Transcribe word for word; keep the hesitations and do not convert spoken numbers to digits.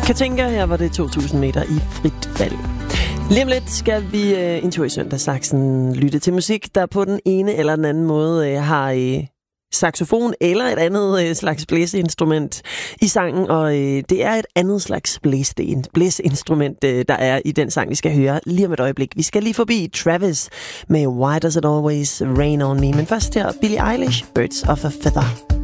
Katinka, her var det to tusind meter i frit fald. Lige om lidt skal vi uh, en tur i søndagsaksen lytte til musik, der på den ene eller den anden måde uh, har uh, saxofon eller et andet uh, slags blæseinstrument i sangen, og uh, det er et andet slags blæse, blæseinstrument, uh, der er i den sang, vi skal høre lige om et øjeblik. Vi skal lige forbi Travis med Why Does It Always Rain On Me, men først her Billie Eilish, Birds of a Feather.